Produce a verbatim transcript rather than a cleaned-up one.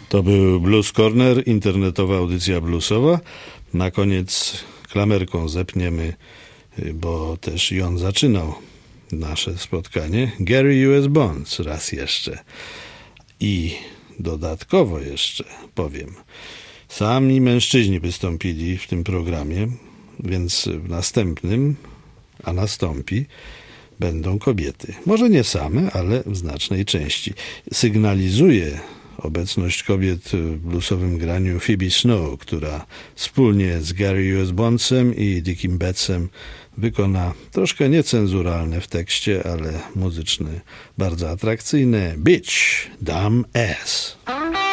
To był Blues Corner, internetowa audycja bluesowa. Na koniec klamerką zepniemy, bo też i on zaczynał nasze spotkanie. Gary U S Bonds raz jeszcze. I dodatkowo jeszcze powiem, sami mężczyźni wystąpili w tym programie, więc w następnym, a nastąpi, będą kobiety. Może nie same, ale w znacznej części. Sygnalizuje obecność kobiet w bluesowym graniu Phoebe Snow, która wspólnie z Gary U S Bondsem i Dickiem Bettsem wykona troszkę niecenzuralne w tekście, ale muzyczne, bardzo atrakcyjne Bitch, Damn Ass.